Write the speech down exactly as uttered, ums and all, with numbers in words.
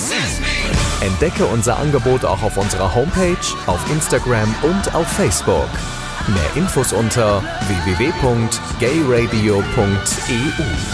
Entdecke unser Angebot auch auf unserer Homepage, auf Instagram und auf Facebook. Mehr Infos unter w w w punkt gay radio punkt e u.